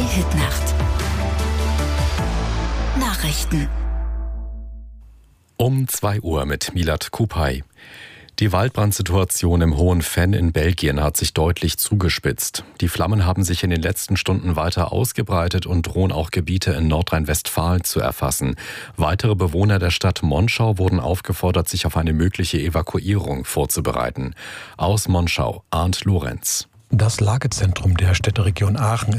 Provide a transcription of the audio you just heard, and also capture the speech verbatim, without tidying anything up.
Hit-Nacht. Nachrichten. Um zwei Uhr mit Milad Kupay. Die Waldbrandsituation im Hohen Venn in Belgien hat sich deutlich zugespitzt. Die Flammen haben sich in den letzten Stunden weiter ausgebreitet und drohen auch Gebiete in Nordrhein-Westfalen zu erfassen. Weitere Bewohner der Stadt Monschau wurden aufgefordert, sich auf eine mögliche Evakuierung vorzubereiten. Aus Monschau, Arndt Lorenz. Das Lagezentrum der Städteregion Aachen